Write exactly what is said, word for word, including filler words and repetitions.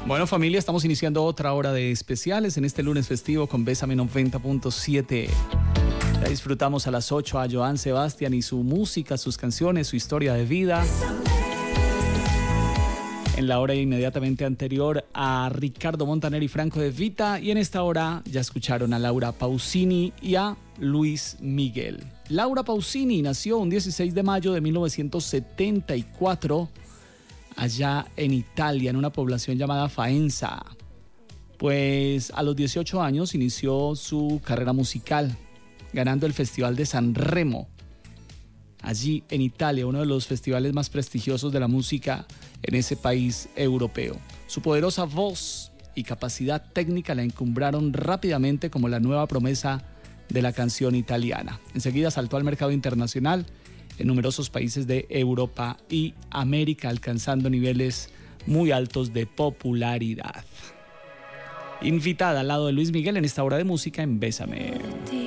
Bueno, familia, estamos iniciando otra hora de especiales en este lunes festivo con Bésame noventa punto siete. Ya disfrutamos a las ocho a Joan Sebastián y su música, sus canciones, su historia de vida. En la hora inmediatamente anterior a Ricardo Montaner y Franco De Vita. Y en esta hora ya escucharon a Laura Pausini y a Luis Miguel. Laura Pausini nació un dieciséis de mayo de mil novecientos setenta y cuatro allá en Italia, en una población llamada Faenza. Pues a los dieciocho años inició su carrera musical, ganando el Festival de San Remo, allí en Italia, uno de los festivales más prestigiosos de la música en ese país europeo. Su poderosa voz y capacidad técnica la encumbraron rápidamente como la nueva promesa de la canción italiana. Enseguida saltó al mercado internacional en numerosos países de Europa y América, alcanzando niveles muy altos de popularidad. Invitada al lado de Luis Miguel en esta hora de música en Bésame.